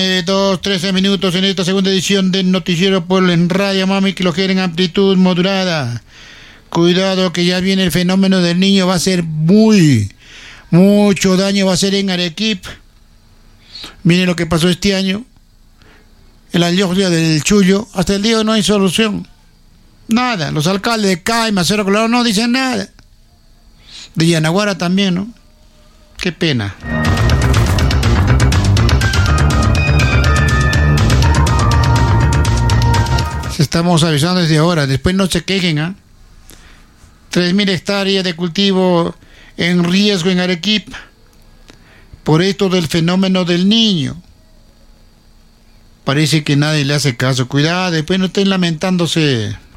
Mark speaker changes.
Speaker 1: 2:13 en esta segunda edición del Noticiero Pueblo en Radio Mami, que lo quieren en amplitud modulada. Cuidado que ya viene el fenómeno del niño, va a ser mucho daño va a ser en Arequipa. Miren lo que pasó este año. En la lluvia del Chullo, hasta el día de hoy no hay solución. Nada, los alcaldes de Caima, Cerro Colorado no dicen nada. De Yanaguara también, ¿no? Qué pena. Estamos avisando desde ahora, después no se quejen, ¿ah? 3.000 hectáreas de cultivo en riesgo en Arequipa por esto del fenómeno del niño. Parece que nadie le hace caso. Cuidado, después no estén lamentándose.